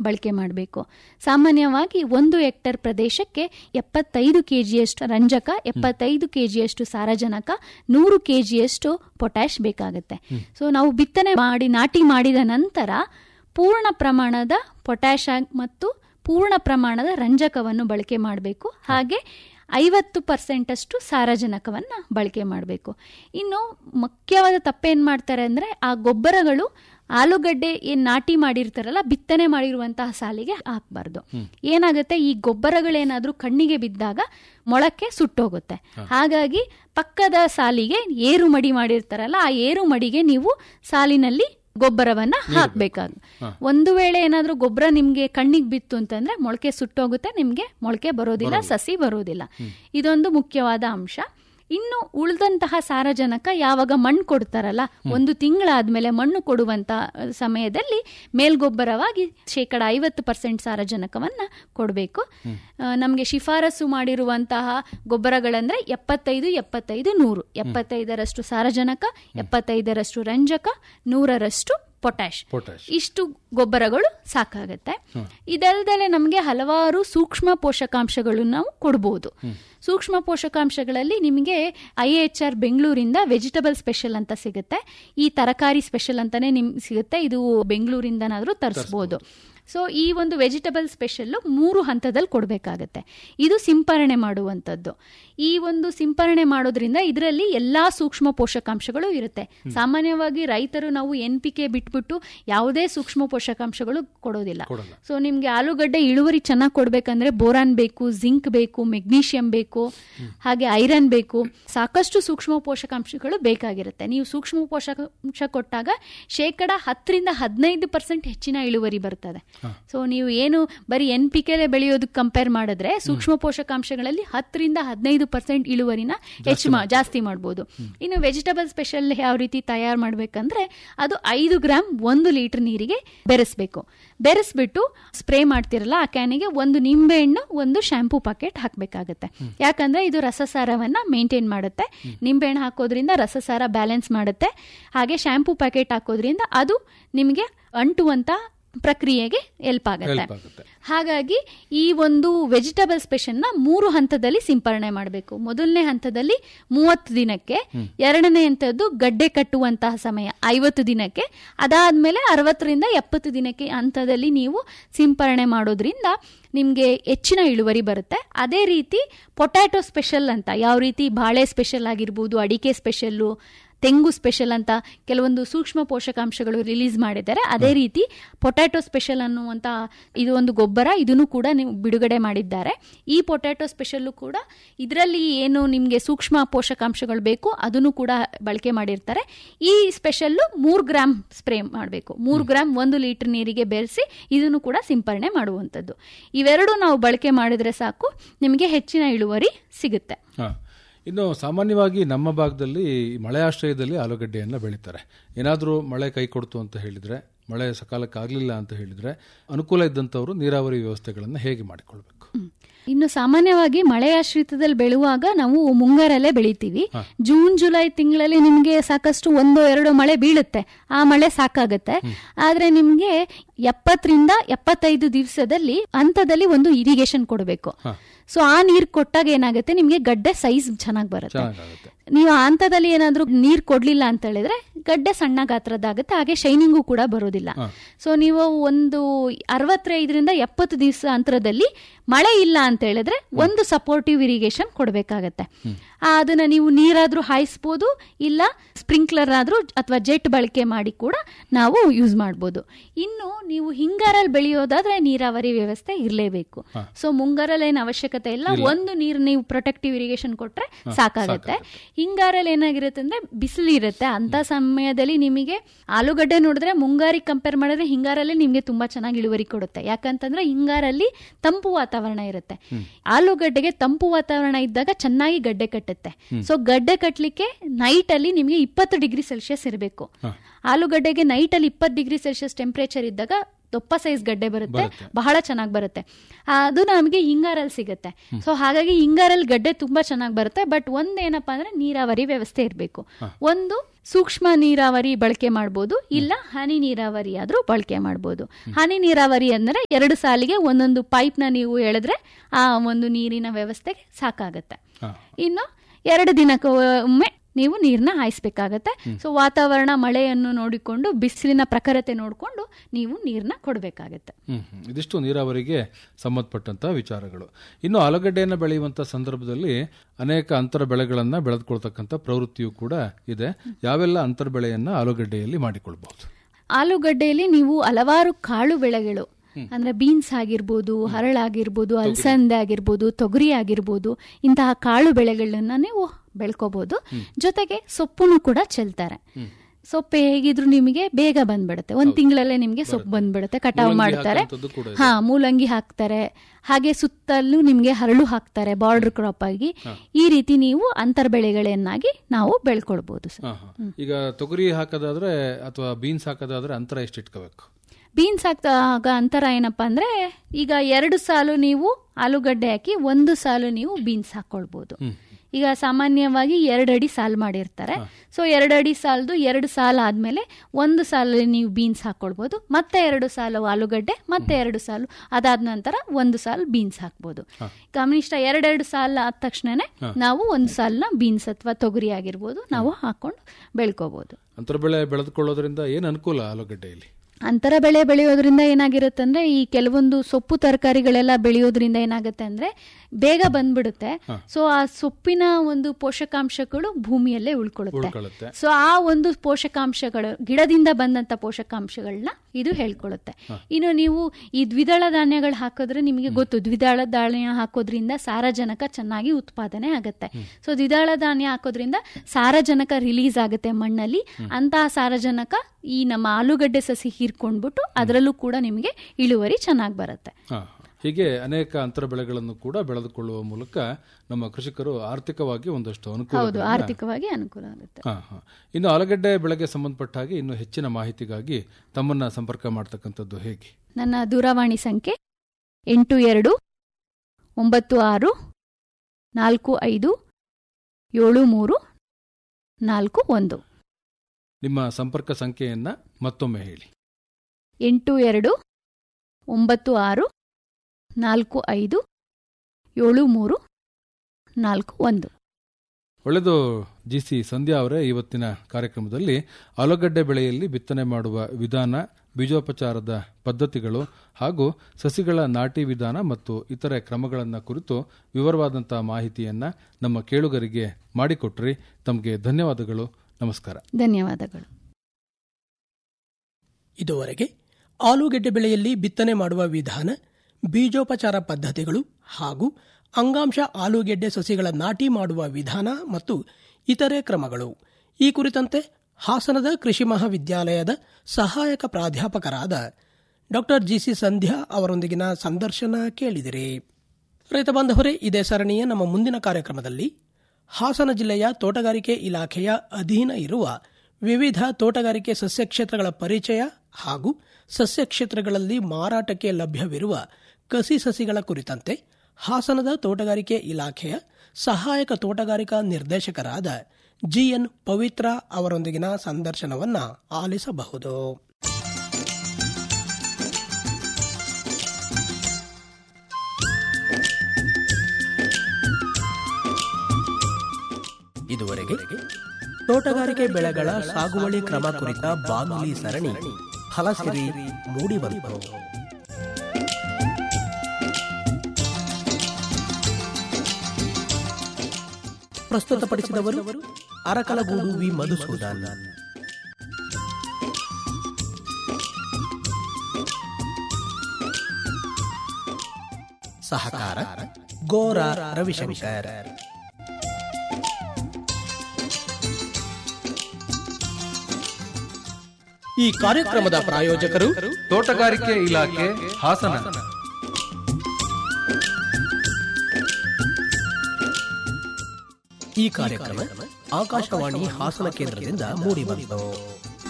ಬಳಕೆ ಮಾಡಬೇಕು. ಸಾಮಾನ್ಯವಾಗಿ 1 ಹೆಕ್ಟೇರ್ ಪ್ರದೇಶಕ್ಕೆ 75 kgಯಷ್ಟು ರಂಜಕ, 75 kgಯಷ್ಟು ಸಾರಜನಕ, 100 kgಯಷ್ಟು ಪೊಟ್ಯಾಶ್ ಬೇಕಾಗುತ್ತೆ. ಸೊ ನಾವು ಬಿತ್ತನೆ ಮಾಡಿ ನಾಟಿ ಮಾಡಿದ ನಂತರ ಪೂರ್ಣ ಪ್ರಮಾಣದ ಪೊಟ್ಯಾಶ್ ಮತ್ತು ಪೂರ್ಣ ಪ್ರಮಾಣದ ರಂಜಕವನ್ನು ಬಳಕೆ ಮಾಡಬೇಕು. ಹಾಗೆ 50% ಅಷ್ಟು ಸಾರಜನಕವನ್ನು ಬಳಕೆ ಮಾಡಬೇಕು. ಇನ್ನು ಮುಖ್ಯವಾದ ತಪ್ಪೇನು ಮಾಡ್ತಾರೆ ಅಂದರೆ, ಆ ಗೊಬ್ಬರಗಳು ಆಲೂಗಡ್ಡೆ ಏನು ನಾಟಿ ಮಾಡಿರ್ತಾರಲ್ಲ, ಬಿತ್ತನೆ ಮಾಡಿರುವಂತಹ ಸಾಲಿಗೆ ಹಾಕಬಾರ್ದು. ಏನಾಗುತ್ತೆ, ಈ ಗೊಬ್ಬರಗಳೇನಾದ್ರೂ ಕಣ್ಣಿಗೆ ಬಿದ್ದಾಗ ಮೊಳಕೆ ಸುಟ್ಟೋಗುತ್ತೆ. ಹಾಗಾಗಿ ಪಕ್ಕದ ಸಾಲಿಗೆ ಏರು ಮಡಿ ಮಾಡಿರ್ತಾರಲ್ಲ, ಆ ಏರು ಮಡಿಗೆ ನೀವು ಸಾಲಿನಲ್ಲಿ ಗೊಬ್ಬರವನ್ನ ಹಾಕ್ಬೇಕಾಗ. ಒಂದು ವೇಳೆ ಏನಾದ್ರೂ ಗೊಬ್ಬರ ನಿಮ್ಗೆ ಕಣ್ಣಿಗೆ ಬಿತ್ತು ಅಂತಂದ್ರೆ ಮೊಳಕೆ ಸುಟ್ಟೋಗುತ್ತೆ, ನಿಮ್ಗೆ ಮೊಳಕೆ ಬರೋದಿಲ್ಲ, ಸಸಿ ಬರೋದಿಲ್ಲ. ಇದೊಂದು ಮುಖ್ಯವಾದ ಅಂಶ. ಇನ್ನು ಉಳಿದಂತಹ ಸಾರಜನಕ ಯಾವಾಗ ಮಣ್ಣು ಕೊಡ್ತಾರಲ್ಲ, 1 ತಿಂಗಳಾದ್ಮೇಲೆ ಮಣ್ಣು ಕೊಡುವಂತ ಸಮಯದಲ್ಲಿ ಮೇಲ್ಗೊಬ್ಬರವಾಗಿ 50% ಸಾರಜನಕವನ್ನ ಕೊಡಬೇಕು. ನಮಗೆ ಶಿಫಾರಸು ಮಾಡಿರುವಂತಹ ಗೊಬ್ಬರಗಳಂದ್ರೆ 75, 75, 100. 75ರಷ್ಟು ಸಾರಜನಕ, 75ರಷ್ಟು ರಂಜಕ, 100ರಷ್ಟು ಪೊಟ್ಯಾಶ್. ಇಷ್ಟು ಗೊಬ್ಬರಗಳು ಸಾಕಾಗತ್ತೆ. ಇದಲ್ಲದೆ ನಮಗೆ ಹಲವಾರು ಸೂಕ್ಷ್ಮ ಪೋಷಕಾಂಶಗಳು ನಾವು ಕೊಡಬಹುದು. ಸೂಕ್ಷ್ಮ ಪೋಷಕಾಂಶಗಳಲ್ಲಿ ನಿಮಗೆ IIHR ಬೆಂಗಳೂರಿಂದ ವೆಜಿಟಬಲ್ ಸ್ಪೆಷಲ್ ಅಂತ ಸಿಗುತ್ತೆ. ಈ ತರಕಾರಿ ಸ್ಪೆಷಲ್ ಅಂತಾನೆ ನಿಮ್ಗೆ ಸಿಗುತ್ತೆ. ಇದು ಬೆಂಗಳೂರಿಂದನಾದ್ರೂ ತರಿಸಬಹುದು. ಸೊ ಈ ಒಂದು ವೆಜಿಟಬಲ್ ಸ್ಪೆಷಲ್ 3 ಹಂತದಲ್ಲಿ ಕೊಡಬೇಕಾಗತ್ತೆ. ಇದು ಸಿಂಪರಣೆ ಮಾಡುವಂಥದ್ದು. ಈ ಒಂದು ಸಿಂಪರಣೆ ಮಾಡೋದ್ರಿಂದ ಇದರಲ್ಲಿ ಎಲ್ಲಾ ಸೂಕ್ಷ್ಮ ಪೋಷಕಾಂಶಗಳು ಇರುತ್ತೆ. ಸಾಮಾನ್ಯವಾಗಿ ರೈತರು ನಾವು NPK ಬಿಟ್ಬಿಟ್ಟು ಯಾವುದೇ ಸೂಕ್ಷ್ಮ ಪೋಷಕಾಂಶಗಳು ಕೊಡೋದಿಲ್ಲ. ಸೊ ನಿಮ್ಗೆ ಆಲೂಗಡ್ಡೆ ಇಳುವರಿ ಚೆನ್ನಾಗಿ ಕೊಡ್ಬೇಕಂದ್ರೆ ಬೋರಾನ್ ಬೇಕು, ಜಿಂಕ್ ಬೇಕು, ಮೆಗ್ನೀಷಿಯಂ ಬೇಕು, ಹಾಗೆ ಐರನ್ ಬೇಕು. ಸಾಕಷ್ಟು ಸೂಕ್ಷ್ಮ ಪೋಷಕಾಂಶಗಳು ಬೇಕಾಗಿರುತ್ತೆ. ನೀವು ಸೂಕ್ಷ್ಮ ಪೋಷಕಾಂಶ ಕೊಟ್ಟಾಗ 10% ಹೆಚ್ಚಿನ ಇಳುವರಿ ಬರ್ತದೆ. ಸೊ ನೀವು ಏನು ಬರೀ NPK ಬೆಳೆಯೋದಕ್ಕೆ ಕಂಪೇರ್ ಮಾಡಿದ್ರೆ ಸೂಕ್ಷ್ಮ ಪೋಷಕಾಂಶಗಳಲ್ಲಿ 10-15% ಇಳುವರಿನ ಜಾಸ್ತಿ ಮಾಡಬಹುದು. ಇನ್ನು ವೆಜಿಟಬಲ್ ಸ್ಪೆಷಲ್ ಯಾವ ರೀತಿ ತಯಾರು ಮಾಡ್ಬೇಕಂದ್ರೆ, ಅದು 5 ಗ್ರಾಮ್ 1 ಲೀಟರ್ ನೀರಿಗೆ ಬೆರೆಸ್ಬಿಟ್ಟು ಸ್ಪ್ರೇ ಮಾಡ್ತಿರಲ್ಲ, ಆ ಕ್ಯಾನಿಗೆ 1 ನಿಂಬೆ ಹಣ್ಣು, 1 ಶಾಂಪೂ ಪ್ಯಾಕೆಟ್ ಹಾಕ್ಬೇಕಾಗತ್ತೆ. ಯಾಕಂದ್ರೆ ಇದು ರಸಸಾರವನ್ನ ಮೇಂಟೈನ್ ಮಾಡುತ್ತೆ. ನಿಂಬೆಹಣ್ಣು ಹಾಕೋದ್ರಿಂದ ರಸಸಾರ ಬ್ಯಾಲೆನ್ಸ್ ಮಾಡುತ್ತೆ. ಹಾಗೆ ಶಾಂಪೂ ಪ್ಯಾಕೆಟ್ ಹಾಕೋದ್ರಿಂದ ಅದು ನಿಮಗೆ ಅಂಟುವಂತ ಪ್ರಕ್ರಿಯೆಗೆ ಹೆಲ್ಪ್ ಆಗುತ್ತೆ. ಹಾಗಾಗಿ ಈ ಒಂದು ವೆಜಿಟಬಲ್ ಸ್ಪೆಷಲ್ ನ 3 ಹಂತದಲ್ಲಿ ಸಿಂಪರಣೆ ಮಾಡಬೇಕು. ಮೊದಲನೇ ಹಂತದಲ್ಲಿ 30 ದಿನಕ್ಕೆ, ಎರಡನೇ ಹಂತದ್ದು ಗಡ್ಡೆ ಕಟ್ಟುವಂತಹ ಸಮಯ 50 ದಿನಕ್ಕೆ, ಅದಾದ್ಮೇಲೆ 60-70 ದಿನಕ್ಕೆ ಹಂತದಲ್ಲಿ ನೀವು ಸಿಂಪರಣೆ ಮಾಡೋದ್ರಿಂದ ನಿಮ್ಗೆ ಹೆಚ್ಚಿನ ಇಳುವರಿ ಬರುತ್ತೆ. ಅದೇ ರೀತಿ ಪೊಟ್ಯಾಟೊ ಸ್ಪೆಷಲ್ ಅಂತ, ಯಾವ ರೀತಿ ಬಾಳೆ ಸ್ಪೆಷಲ್ ಆಗಿರ್ಬೋದು, ಅಡಿಕೆ ಸ್ಪೆಷಲ್ಲು, ತೆಂಗು ಸ್ಪೆಷಲ್ ಅಂತ ಕೆಲವೊಂದು ಸೂಕ್ಷ್ಮ ಪೋಷಕಾಂಶಗಳು ರಿಲೀಸ್ ಮಾಡಿದ್ದಾರೆ, ಅದೇ ರೀತಿ ಪೊಟ್ಯಾಟೊ ಸ್ಪೆಷಲ್ ಅನ್ನುವಂತ ಇದು ಒಂದು ಗೊಬ್ಬರ, ಇದನ್ನು ಕೂಡ ನೀವು ಬಿಡುಗಡೆ ಮಾಡಿದ್ದಾರೆ. ಈ ಪೊಟ್ಯಾಟೊ ಸ್ಪೆಷಲ್ಲು ಕೂಡ ಇದರಲ್ಲಿ ಏನು ನಿಮಗೆ ಸೂಕ್ಷ್ಮ ಪೋಷಕಾಂಶಗಳು ಬೇಕು ಅದನ್ನು ಕೂಡ ಬಳಕೆ ಮಾಡಿರ್ತಾರೆ. ಈ ಸ್ಪೆಷಲ್ಲು 3 ಗ್ರಾಮ್ ಸ್ಪ್ರೇ ಮಾಡಬೇಕು. 3 ಗ್ರಾಮ್ 1 ಲೀಟರ್ ನೀರಿಗೆ ಬೆರೆಸಿ ಇದನ್ನು ಕೂಡ ಸಿಂಪರಣೆ ಮಾಡುವಂಥದ್ದು. ಇವೆರಡು ನಾವು ಬಳಕೆ ಮಾಡಿದ್ರೆ ಸಾಕು, ನಿಮಗೆ ಹೆಚ್ಚಿನ ಇಳುವರಿ ಸಿಗುತ್ತೆ. ಇನ್ನು ಸಾಮಾನ್ಯವಾಗಿ ನಮ್ಮ ಭಾಗದಲ್ಲಿ ಮಳೆ ಆಶ್ರಯದಲ್ಲಿ ಆಲೂಗಡ್ಡೆಯನ್ನು ಬೆಳೀತಾರೆ. ಏನಾದರೂ ಮಳೆ ಕೈ ಕೊಡ್ತು ಅಂತ ಹೇಳಿದ್ರೆ, ಮಳೆ ಸಕಾಲಕ್ಕೆ ಆಗಲಿಲ್ಲ ಅಂತ ಹೇಳಿದ್ರೆ, ಅನುಕೂಲ ಇದ್ದಂಥವರು ನೀರಾವರಿ ವ್ಯವಸ್ಥೆಗಳನ್ನು ಹೇಗೆ ಮಾಡಿಕೊಳ್ಬೇಕು? ಇನ್ನು ಸಾಮಾನ್ಯವಾಗಿ ಮಳೆ ಆಶ್ರಿತದಲ್ಲಿ ಬೆಳೆಯುವಾಗ ನಾವು ಮುಂಗಾರಲ್ಲೇ ಬೆಳಿತೀವಿ. ಜೂನ್ ಜುಲೈ ತಿಂಗಳಲ್ಲಿ ನಿಮ್ಗೆ ಸಾಕಷ್ಟು 1-2 ಮಳೆ ಬೀಳುತ್ತೆ, ಆ ಮಳೆ ಸಾಕಾಗತ್ತೆ. ಆದ್ರೆ ನಿಮ್ಗೆ 70-75 ದಿವಸದಲ್ಲಿ ಹಂತದಲ್ಲಿ ಒಂದು ಇರಿಗೇಷನ್ ಕೊಡಬೇಕು. ಸೊ ಆ ನೀರು ಕೊಟ್ಟಾಗ ಏನಾಗುತ್ತೆ, ನಿಮ್ಗೆ ಗಡ್ಡೆ ಸೈಜ್ ಚೆನ್ನಾಗಿ ಬರುತ್ತೆ. ನೀವು ಆ ಹಂತದಲ್ಲಿ ಏನಾದ್ರೂ ನೀರ್ ಕೊಡ್ಲಿಲ್ಲ ಅಂತ ಹೇಳಿದ್ರೆ ಗಡ್ಡೆ ಸಣ್ಣ ಗಾತ್ರದಾಗುತ್ತೆ, ಹಾಗೆ ಶೈನಿಂಗು ಕೂಡ ಬರೋದಿಲ್ಲ. ಸೊ ನೀವು ಒಂದು 65-70 ದಿವಸ ಅಂತರದಲ್ಲಿ ಮಳೆ ಇಲ್ಲ ಅಂತ ಹೇಳಿದ್ರೆ ಒಂದು ಸಪೋರ್ಟಿವ್ ಇರಿಗೇಷನ್ ಕೊಡಬೇಕಾಗತ್ತೆ. ಅದನ್ನ ನೀವು ನೀರಾದ್ರೂ ಹಾಯಿಸ್ಬೋದು, ಇಲ್ಲ ಸ್ಪ್ರಿಂಕ್ಲರ್ ಆದ್ರೂ ಅಥವಾ ಜೆಟ್ ಬಳಕೆ ಮಾಡಿ ಕೂಡ ನಾವು ಯೂಸ್ ಮಾಡ್ಬೋದು. ಇನ್ನು ನೀವು ಹಿಂಗಾರಲ್ಲಿ ಬೆಳೆಯೋದಾದ್ರೆ ನೀರಾವರಿ ವ್ಯವಸ್ಥೆ ಇರಲೇಬೇಕು. ಸೊ ಮುಂಗಾರಲ್ಲಿ ಏನು ಅವಶ್ಯಕತೆ ಇಲ್ಲ, ಒಂದು ನೀರು ನೀವು ಪ್ರೊಟೆಕ್ಟಿವ್ ಇರಿಗೇಷನ್ ಕೊಟ್ರೆ ಸಾಕಾಗತ್ತೆ. ಹಿಂಗಾರಲ್ಲಿ ಏನಾಗಿರುತ್ತೆ ಅಂದ್ರೆ ಬಿಸಿಲು ಇರುತ್ತೆ, ಅಂತ ಸಮಯದಲ್ಲಿ ನಿಮಗೆ ಆಲೂಗಡ್ಡೆ ನೋಡಿದ್ರೆ ಮುಂಗಾರಿಗೆ ಕಂಪೇರ್ ಮಾಡಿದ್ರೆ ಹಿಂಗಾರಲ್ಲೇ ನಿಮ್ಗೆ ತುಂಬಾ ಚೆನ್ನಾಗಿ ಇಳುವರಿ ಕೊಡುತ್ತೆ. ಯಾಕಂತಂದ್ರೆ ಹಿಂಗಾರಲ್ಲಿ ತಂಪು ವಾತಾವರಣ ಇರುತ್ತೆ. ಆಲೂಗಡ್ಡೆಗೆ ತಂಪು ವಾತಾವರಣ ಇದ್ದಾಗ ಚೆನ್ನಾಗಿ ಗಡ್ಡೆ ಕಟ್ಟುತ್ತೆ. ಸೊ ಗಡ್ಡೆ ಕಟ್ಟಲಿಕ್ಕೆ ನೈಟ್ ಅಲ್ಲಿ ನಿಮ್ಗೆ 20 ಡಿಗ್ರಿ ಸೆಲ್ಸಿಯಸ್ ಇರಬೇಕು. ಆಲೂಗಡ್ಡೆಗೆ ನೈಟ್ ಅಲ್ಲಿ 20 ಡಿಗ್ರಿ ಸೆಲ್ಸಿಯಸ್ ಟೆಂಪರೇಚರ್ ಇದ್ದಾಗ ದೊಪ್ಪ ಸೈಜ್ ಗಡ್ಡೆ ಬರುತ್ತೆ, ಬಹಳ ಚೆನ್ನಾಗಿ ಬರುತ್ತೆ. ಅದು ನಮಗೆ ಹಿಂಗಾರಲ್ಲಿ ಸಿಗುತ್ತೆ. ಸೊ ಹಾಗಾಗಿ ಹಿಂಗಾರಲ್ಲಿ ಗಡ್ಡೆ ತುಂಬಾ ಚೆನ್ನಾಗಿ ಬರುತ್ತೆ. ಬಟ್ ಒಂದೇನಪ್ಪಾ ಅಂದ್ರೆ ನೀರಾವರಿ ವ್ಯವಸ್ಥೆ ಇರಬೇಕು. ಒಂದು ಸೂಕ್ಷ್ಮ ನೀರಾವರಿ ಬಳಕೆ ಮಾಡ್ಬೋದು, ಇಲ್ಲ ಹನಿ ನೀರಾವರಿ ಆದ್ರೂ ಬಳಕೆ ಮಾಡ್ಬೋದು. ಹನಿ ನೀರಾವರಿ ಅಂದ್ರೆ 2 ಸಾಲಿಗೆ ಒಂದೊಂದು ಪೈಪ್ನ ನೀವು ಎಳೆದ್ರೆ ಆ ಒಂದು ನೀರಿನ ವ್ಯವಸ್ಥೆಗೆ ಸಾಕಾಗತ್ತೆ. ಇನ್ನು 2 ದಿನಕ್ಕೆ ಒಮ್ಮೆ ನೀವು ನೀರನ್ನ ಹಾಯಿಸ್ಬೇಕಾಗತ್ತೆ. ಸೊ ವಾತಾವರಣ ಮಳೆಯನ್ನು ನೋಡಿಕೊಂಡು ಬಿಸಿಲಿನ ಪ್ರಖರತೆ ನೋಡಿಕೊಂಡು ನೀವು ನೀರನ್ನ ಕೊಡಬೇಕಾಗತ್ತೆ. ಇದಿಷ್ಟು ನೀರಾವರಿಗೆ ಸಂಬಂಧಪಟ್ಟಂತಹ ವಿಚಾರಗಳು. ಇನ್ನು ಆಲೂಗಡ್ಡೆಯನ್ನು ಬೆಳೆಯುವಂತಹ ಸಂದರ್ಭದಲ್ಲಿ ಅನೇಕ ಅಂತರ ಬೆಳೆಗಳನ್ನ ಬೆಳೆದುಕೊಳ್ತಕ್ಕಂಥ ಪ್ರವೃತ್ತಿಯೂ ಕೂಡ ಇದೆ. ಯಾವೆಲ್ಲ ಅಂತರ ಬೆಳೆಯನ್ನ ಆಲೂಗಡ್ಡೆಯಲ್ಲಿ ಮಾಡಿಕೊಳ್ಬಹುದು? ಆಲೂಗಡ್ಡೆಯಲ್ಲಿ ನೀವು ಹಲವಾರು ಕಾಳು ಬೆಳೆಗಳು ಅಂದ್ರೆ ಬೀನ್ಸ್ ಆಗಿರ್ಬೋದು, ಹರಳಾಗಿರ್ಬೋದು, ಅಲಸಂದೆ ಆಗಿರ್ಬೋದು, ತೊಗರಿ ಆಗಿರ್ಬೋದು, ಇಂತಹ ಕಾಳು ಬೆಳೆಗಳನ್ನ ನೀವು ಬೆಳ್ಕೋಬಹುದು. ಜೊತೆಗೆ ಸೊಪ್ಪುನು ಕೂಡ ಚೆಲ್ತಾರೆ. ಸೊಪ್ಪು ಹೇಗಿದ್ರು ನಿಮಗೆ ಬೇಗ ಬಂದ್ಬಿಡುತ್ತೆ, 1 ತಿಂಗಳಲ್ಲೇ ನಿಮ್ಗೆ ಸೊಪ್ಪು ಬಂದ್ಬಿಡುತ್ತೆ. ಕಟಾವು ಮಾಡ್ತಾರೆ. ಮೂಲಂಗಿ ಹಾಕ್ತಾರೆ, ಹಾಗೆ ಸುತ್ತಲೂ ನಿಮ್ಗೆ ಹರಳು ಹಾಕ್ತಾರೆ ಬಾರ್ಡರ್ ಕ್ರಾಪ್ ಆಗಿ. ಈ ರೀತಿ ನೀವು ಅಂತರ್ ಬೆಳೆಗಳನ್ನಾಗಿ ನಾವು ಬೆಳ್ಕೊಳ್ಬಹುದು. ಈಗ ತೊಗರಿ ಹಾಕೋದಾದ್ರೆ ಅಥವಾ ಬೀನ್ಸ್ ಹಾಕೋದಾದ್ರೆ ಅಂತರ ಎಷ್ಟು ಇಟ್ಕೋಬೇಕು? ಬೀನ್ಸ್ ಹಾಕಿದಾಗ ಅಂತರ ಏನಪ್ಪಾ ಅಂದ್ರೆ, ಈಗ 2 ಸಾಲು ನೀವು ಆಲೂಗಡ್ಡೆ ಹಾಕಿ 1 ಸಾಲು ನೀವು ಬೀನ್ಸ್ ಹಾಕೊಳ್ಬಹುದು. ಈಗ ಸಾಮಾನ್ಯವಾಗಿ 2 ಅಡಿ ಸಾಲು ಮಾಡಿರ್ತಾರೆ. ಸೊ 2 ಅಡಿ ಸಾಲದು 2 ಸಾಲು ಆದ್ಮೇಲೆ 1 ಸಾಲು ನೀವು ಬೀನ್ಸ್ ಹಾಕೊಳ್ಬಹುದು, ಮತ್ತೆ 2 ಸಾಲು ಆಲೂಗಡ್ಡೆ, ಮತ್ತೆ 2 ಸಾಲು, ಅದಾದ ನಂತರ 1 ಸಾಲು ಬೀನ್ಸ್ ಹಾಕ್ಬೋದು. ಕನಿಷ್ಠ 2 ಸಾಲು ಆದ ತಕ್ಷಣನೇ ನಾವು 1 ಸಾಲನ್ನ ಬೀನ್ಸ್ ಅಥವಾ ತೊಗರಿ ಆಗಿರ್ಬೋದು ನಾವು ಹಾಕೊಂಡು ಬೆಳ್ಕೋಬಹುದು. ಅಂತರ ಬೆಳೆ ಬೆಳೆದುಕೊಳ್ಳೋದ್ರಿಂದ ಏನು ಅನುಕೂಲ ಆಲೂಗಡ್ಡೆಯಲ್ಲಿ? ಅಂತರ ಬೆಳೆ ಬೆಳೆಯೋದ್ರಿಂದ ಏನಾಗಿರುತ್ತೆ ಅಂದ್ರೆ, ಈ ಕೆಲವೊಂದು ಸೊಪ್ಪು ತರಕಾರಿಗಳೆಲ್ಲ ಬೆಳೆಯೋದ್ರಿಂದ ಏನಾಗುತ್ತೆ ಅಂದ್ರೆ ಬೇಗ ಬಂದ್ಬಿಡುತ್ತೆ. ಸೊ ಆ ಸೊಪ್ಪಿನ ಒಂದು ಪೋಷಕಾಂಶಗಳು ಭೂಮಿಯಲ್ಲೇ ಉಳ್ಕೊಳ್ಳುತ್ತೆ. ಸೊ ಆ ಒಂದು ಪೋಷಕಾಂಶಗಳು ಗಿಡದಿಂದ ಬಂದಂತ ಪೋಷಕಾಂಶಗಳನ್ನ ಇದು ಹೇಳ್ಕೊಳ್ಳುತ್ತೆ. ಇನ್ನು ನೀವು ಈ ದ್ವಿದಳ ಧಾನ್ಯಗಳು ಹಾಕಿದ್ರೆ ನಿಮಗೆ ಗೊತ್ತು, ದ್ವಿದಳ ಧಾನ್ಯ ಹಾಕೋದ್ರಿಂದ ಸಾರಜನಕ ಚೆನ್ನಾಗಿ ಉತ್ಪಾದನೆ ಆಗುತ್ತೆ. ಸೊ ದ್ವಿದಳ ಧಾನ್ಯ ಹಾಕೋದ್ರಿಂದ ಸಾರಜನಕ ರಿಲೀಸ್ ಆಗುತ್ತೆ ಮಣ್ಣಲ್ಲಿ. ಅಂತಹ ಸಾರಜನಕ ಈ ನಮ್ಮ ಆಲೂಗಡ್ಡೆ ಸಸಿ ಹೀರ್ಕೊಂಡ್ಬಿಟ್ಟು ಅದರಲ್ಲೂ ಕೂಡ ನಿಮಗೆ ಇಳುವರಿ ಚೆನ್ನಾಗಿ ಬರುತ್ತೆ. ಹೀಗೆ ಅನೇಕ ಅಂತರ ಬೆಳೆಗಳನ್ನು ಕೂಡ ಬೆಳೆದುಕೊಳ್ಳುವ ಮೂಲಕ ನಮ್ಮ ಕೃಷಿಕರು ಆರ್ಥಿಕವಾಗಿ ಒಂದಷ್ಟು ಆರ್ಥಿಕವಾಗಿ ಅನುಕೂಲ ಆಗುತ್ತೆ. ಇನ್ನು ಆಲೂಗಡ್ಡೆ ಬೆಳೆಗೆ ಸಂಬಂಧಪಟ್ಟ ಹಾಗೆ ಇನ್ನು ಹೆಚ್ಚಿನ ಮಾಹಿತಿಗಾಗಿ ತಮ್ಮನ್ನ ಸಂಪರ್ಕ ಮಾಡತಕ್ಕಂಥದ್ದು ಹೇಗೆ? ನನ್ನ ದೂರವಾಣಿ ಸಂಖ್ಯೆ 8296545731. ನಿಮ್ಮ ಸಂಪರ್ಕ ಸಂಖ್ಯೆಯನ್ನ ಮತ್ತೊಮ್ಮೆ ಹೇಳಿ. 8296545731. ಒಳ್ಳೆಯದು. ಜಿಸಿ ಸಂಧ್ಯಾ ಅವರೇ, ಇವತ್ತಿನ ಕಾರ್ಯಕ್ರಮದಲ್ಲಿ ಆಲೂಗಡ್ಡೆ ಬೆಳೆಯಲ್ಲಿ ಬಿತ್ತನೆ ಮಾಡುವ ವಿಧಾನ, ಬೀಜೋಪಚಾರದ ಪದ್ಧತಿಗಳು ಹಾಗೂ ಸಸಿಗಳ ನಾಟಿ ವಿಧಾನ ಮತ್ತು ಇತರೆ ಕ್ರಮಗಳನ್ನು ಕುರಿತು ವಿವರವಾದಂತಹ ಮಾಹಿತಿಯನ್ನ ನಮ್ಮ ಕೇಳುಗರಿಗೆ ಮಾಡಿಕೊಟ್ರಿ. ತಮಗೆ ಧನ್ಯವಾದಗಳು. ನಮಸ್ಕಾರ. ಧನ್ಯವಾದಗಳು. ಇದುವರೆಗೆ ಆಲೂಗೆಡ್ಡೆ ಬೆಳೆಯಲ್ಲಿ ಬಿತ್ತನೆ ಮಾಡುವ ವಿಧಾನ, ಬೀಜೋಪಚಾರ ಪದ್ಧತಿಗಳು ಹಾಗೂ ಅಂಗಾಂಶ ಆಲೂಗೆಡ್ಡೆ ಸಸಿಗಳ ನಾಟಿ ಮಾಡುವ ವಿಧಾನ ಮತ್ತು ಇತರೆ ಕ್ರಮಗಳು ಈ ಕುರಿತಂತೆ ಹಾಸನದ ಕೃಷಿ ಮಹಾವಿದ್ಯಾಲಯದ ಸಹಾಯಕ ಪ್ರಾಧ್ಯಾಪಕರಾದ ಡಾಕ್ಟರ್ ಜಿಸಿ ಸಂಧ್ಯಾ ಅವರೊಂದಿಗಿನ ಸಂದರ್ಶನ ಕೇಳಿದಿರಿ. ರೈತ ಬಾಂಧವರೇ, ಇದೇ ಸರಣಿಯ ನಮ್ಮ ಮುಂದಿನ ಕಾರ್ಯಕ್ರಮದಲ್ಲಿ ಹಾಸನ ಜಿಲ್ಲೆಯ ತೋಟಗಾರಿಕೆ ಇಲಾಖೆಯ ಅಧೀನ ಇರುವ ವಿವಿಧ ತೋಟಗಾರಿಕೆ ಸಸ್ಯ ಕ್ಷೇತ್ರಗಳ ಪರಿಚಯ ಹಾಗೂ ಸಸ್ಯ ಕ್ಷೇತ್ರಗಳಲ್ಲಿ ಮಾರಾಟಕ್ಕೆ ಲಭ್ಯವಿರುವ ಕಸಿ ಸಸಿಗಳ ಕುರಿತಂತೆ ಹಾಸನದ ತೋಟಗಾರಿಕೆ ಇಲಾಖೆಯ ಸಹಾಯಕ ತೋಟಗಾರಿಕಾ ನಿರ್ದೇಶಕರಾದ ಜಿಎನ್ ಪವಿತ್ರ ಅವರೊಂದಿಗಿನ ಸಂದರ್ಶನವನ್ನು ಆಲಿಸಬಹುದು. ಇದುವರೆಗೆ ತೋಟಗಾರಿಕೆ ಬೆಳೆಗಳ ಸಾಗುವಳಿ ಕ್ರಮ ಕುರಿತ ಬಾನುಲಿ ಸರಣಿ ಫಲಸಿರಿ ಮೂಡಿಬಂತು. ಪ್ರಸ್ತುತಪಡಿಸಿದವರು ಅರಕಲಗೂಡು ವಿ ಮಧುಸೂದನ್. ಸಹಕಾರ ಗೋರ ರವಿಶಂಕರ್. ಈ ಕಾರ್ಯಕ್ರಮದ ಪ್ರಾಯೋಜಕರು ತೋಟಗಾರಿಕೆ ಇಲಾಖೆ ಹಾಸನ. ಈ ಕಾರ್ಯಕ್ರಮ ಆಕಾಶವಾಣಿ ಹಾಸನ ಕೇಂದ್ರದಿಂದ ಮೂಡಿಬಂತು.